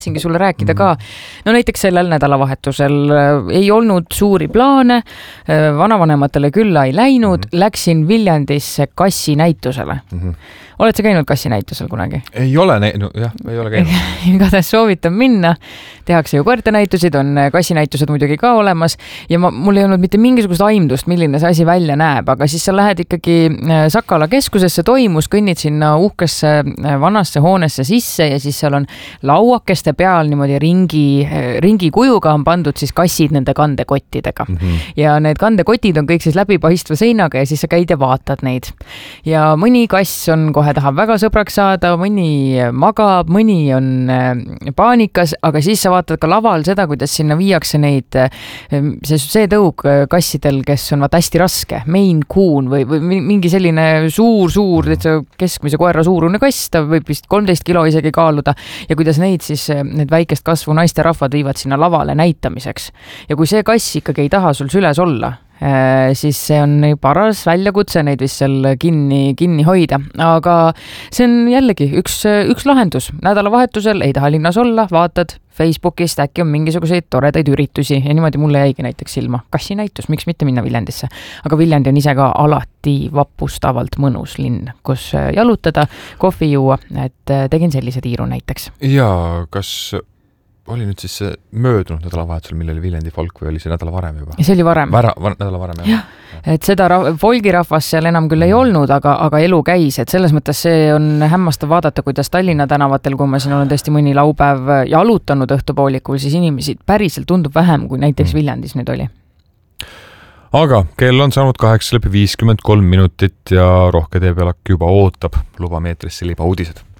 Tahtsingi sulle rääkida ka. No näiteks sellel nädalavahetusel ei olnud suuri plaane, vanavanematele külla ei läinud, läksin Viljandisse kassinäitusele. Oled sa käinud kassinäitusel kunagi? Ei ole käinud. Igatahes soovitan minna. Tehakse ju koertenäitusid, on kassinäitused muidugi ka olemas ja mul ei olnud mitte mingisugust aimdust, milline see asi välja näeb, aga siis sa lähed ikkagi Sakala keskusesse, toimus, kõnnid sinna uhkesse vanasse hoonesse sisse ja siis seal on lauakeste peal niimoodi ringi kujuga on pandud siis kassid nende kandekottidega. Ja need kandekotid on kõik siis läbipaistva seinaga ja siis sa käid ja vaatad neid. Ja mõni kass on kohe tahab väga sõbraks saada, mõni magab, mõni on paanikas, aga siis sa vaatad ka laval seda, kuidas sinna viiakse neid see tõug kassidel, kes on hästi raske, Maine Coon või mingi selline suur keskmise koera suurune kass, ta võib vist 13 kilo isegi kaaluda ja kuidas neid siis need väikest kasvu naiste rahvad viivad sinna lavale näitamiseks. Ja kui see kass ikkagi ei taha sul süles olla, siis see on paras väljakutse neid vist seal kinni hoida. Aga see on jällegi üks lahendus. Nädalavahetusel ei taha linnas olla, vaatad Facebookist, äkki on mingisuguseid toredaid üritusi ja niimoodi mulle jäigi näiteks silma. Kassinäitus, miks mitte minna Viljandisse? Aga Viljandi on ise ka alati vapustavalt mõnus linn, kus jalutada, kohvi juua, et tegin sellise tiiru näiteks. Ja kas oli nüüd siis see möödunud nädalavahetusel, mille oli Viljandi folk või oli see nädala varem juba? See oli varem. Nädala varem, jah. Et seda folgirahvas seal enam küll ei olnud, aga elu käis, et selles mõttes see on hämmastav vaadata, kuidas Tallinna tänavatel, kui ma siin olen tõesti mõni laupäev jalutanud õhtupoolikul, siis inimesi päriselt tundub vähem, kui näiteks Viljandis nüüd oli. Aga kell on saanud 8:53 minutit ja Rohke tee peal juba ootab luba meetrisse liba uudised.